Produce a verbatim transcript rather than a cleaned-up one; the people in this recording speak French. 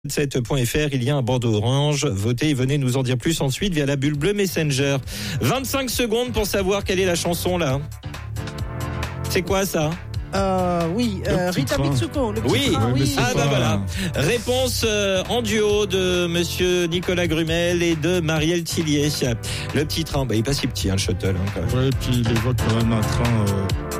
sept point f r, il y a un bandeau orange. Votez et venez nous en dire plus ensuite via la bulle bleue Messenger. vingt-cinq secondes pour savoir quelle est la chanson là. C'est quoi ça? Euh, oui, euh, Rita Mitsuko. Le oui, train, oui. Ah bah voilà. Réponse euh, en duo de monsieur Nicolas Grumel et de Marielle Tillier. Le petit train, bah il est pas si petit hein, le shuttle. Hein, quand même. Ouais, et puis il évoque quand même un train... Euh...